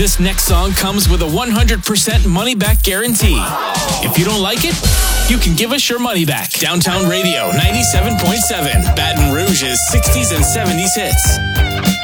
This next song comes with a 100% money-back guarantee. If you don't like it, you can give us your money back. Downtown Radio 97.7, Baton Rouge's 60s and 70s hits.